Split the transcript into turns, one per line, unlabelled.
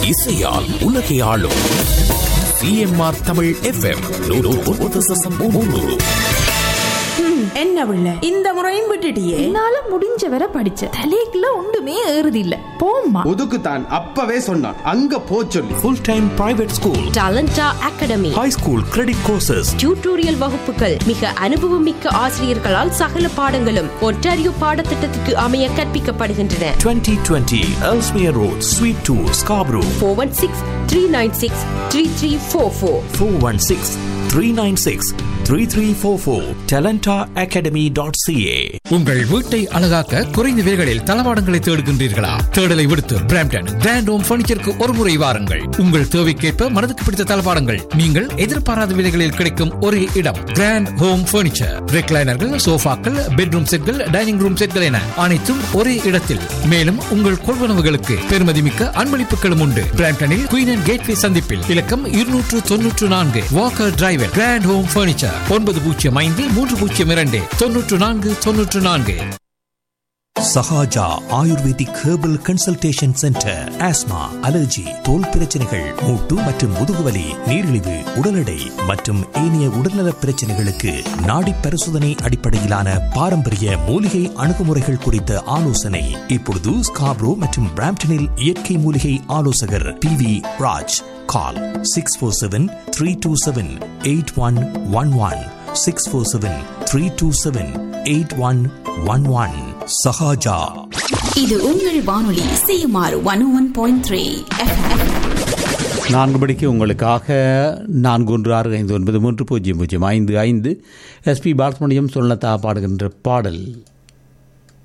இசையால் உலகை ஆளும் சிஎம்ஆர் தமிழ் FM 101.3.
என்ன பிள்ளை இந்த முறையும் விட்டுட்டியே?
என்னால முடிஞ்ச வரை படிச்ச தலைக்குள்ள ஒன்றுமே ஏறுது இல்ல. போம்மா
ஒதுக்குத்தான் அப்பவே சொன்னான் அங்க போ சொல்லி.
Full time private school,
டாலண்டா academy,
high school credit courses,
tutorial வகுப்புகள், மிக அனுபவம் மிக்க ஆசிரியர்களால் சகல பாடங்களும் ஒன்டாரியோ பாடத்திட்டத்துக்கு அமைய கற்பிக்கப்படுகின்றன.
2020 Ellesmere Road, Suite 2, Scarborough.
416-396-3344.
416-396-3344. talentaacademy.ca.
உங்கள் வீட்டை அழகாக்க குறைந்த விலைகளில் தளவாடங்களை தேடுகின்றீர்களா? தேடலை விடுத்து பிராம்டன் கிராண்ட் ஹோம் பர்னிச்சருக்கு ஒரு முறை வாருங்கள். உங்கள் தேவைக்கேற்ப மனதுக்கு பிடித்த தளவாடங்கள் நீங்கள் எதிர்பாராத விலைகளில் கிடைக்கும் ஒரே இடம் கிராண்ட் ஹோம் பர்னிச்சர். ரெக்லைனர்கள், சோஃபாக்கள், பெட்ரூம் செட்கள், டைனிங் ரூம் செட்கள் என அனைத்தும் ஒரே இடத்தில். மேலும் உங்கள் கொள்வனவுகளுக்கு பெருமதிமிக்க அன்பளிப்புகளும் உண்டு. பிராம்டனில் குயின் அண்ட் கேட்வே சந்திப்பில் இலக்கம் 294 Walker driver grand home furniture 9053029494.
Sahaja ayurvedic herbal consultation centre. Asthma, allergy, தோல் பிரச்சனைகள், மூட்டு மற்றும் முதுகுவலி, நீரிழிவு, உடல் எடை மற்றும் ஏனைய உடல்நல பிரச்சனைகளுக்கு நாடி பரிசோதனை அடிப்படையிலான பாரம்பரிய மூலிகை அணுகுமுறைகள் குறித்த ஆலோசனை. இப்பொழுது ஸ்காப்ரோ மற்றும் பிராம்டனில் இயற்கை மூலிகை ஆலோசகர் PV ராஜ். கால் 647-327-8111. 647-327-8111. சஹாஜா.
இது உங்கள் வானொலி CMR 101.3 FM.
4 மணிக்கு உங்களுக்காக 4165930055 SP பாலசுப்ரமணியம் சொல்லத்தா பாடுகின்ற பாடல்.